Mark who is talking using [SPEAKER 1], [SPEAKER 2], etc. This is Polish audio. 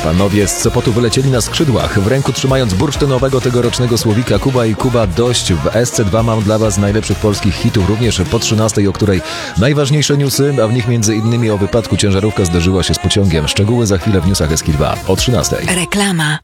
[SPEAKER 1] Panowie z Sopotu wylecieli na skrzydłach, w ręku trzymając bursztynowego tegorocznego słowika Kuba i Kuba dość. W SC2 mam dla Was najlepszych polskich hitów, również po 13, o której najważniejsze newsy, a w nich m.in. o wypadku ciężarówka zderzyła się z pociągiem. Szczegóły za chwilę w newsach SK2 o 13.
[SPEAKER 2] Reklama.